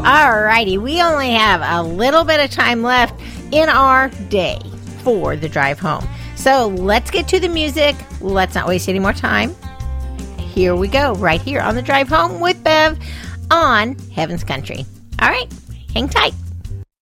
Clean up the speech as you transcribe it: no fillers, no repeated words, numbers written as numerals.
Alrighty, we only have a little bit of time left in our day for the drive home. So let's get to the music. Let's not waste any more time. Here we go, right here on the drive home with Bev on Heaven's Country. All right, hang tight.